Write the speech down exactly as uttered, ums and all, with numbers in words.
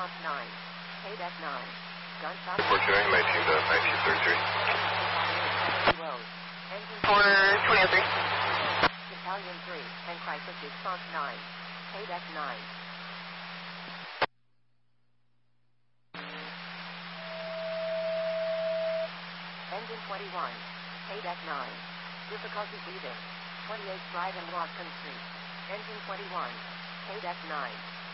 response nine. K-Deck nine. Gunshot. Fortunating nineteen to nineteen thirty-three. Road. Engine four twenty oh three. Battalion three. And crisis response nine. K-Deck nine. Engine twenty-one. K-Deck nine. Difficulty breathing. twenty-eight Drive and Watson Street. Engine twenty-one. K-Deck nine.